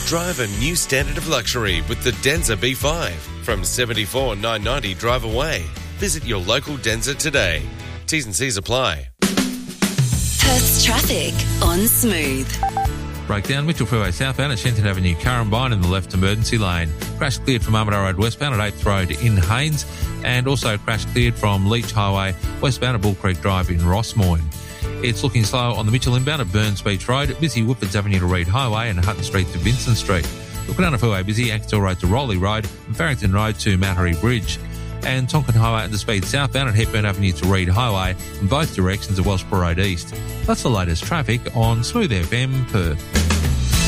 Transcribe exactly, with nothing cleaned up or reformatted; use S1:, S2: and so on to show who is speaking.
S1: Drive a new standard of luxury with the Denza B five from seventy-four thousand nine hundred ninety dollars drive away. Visit your local Denza today. T's and C's apply.
S2: Perth's traffic on Smooth.
S3: Breakdown, Mitchell Freeway southbound at Shenton Avenue, Currumbine in the left emergency lane. Crash cleared from Armadale Road westbound at eighth Road in Haynes, and also crash cleared from Leach Highway westbound at Bull Creek Drive in Rossmoyne. It's looking slow on the Mitchell inbound at Burns Beach Road, busy Whipfords Avenue to Reed Highway and Hutton Street to Vincent Street. Looking down the freeway, busy Axtell Road to Rowley Road and Farrington Road to Mattery Bridge. And Tonkin Highway at the speed southbound at Hepburn Avenue to Reed Highway in both directions of Wellsborough Road East. That's the latest traffic on Smooth F M Perth.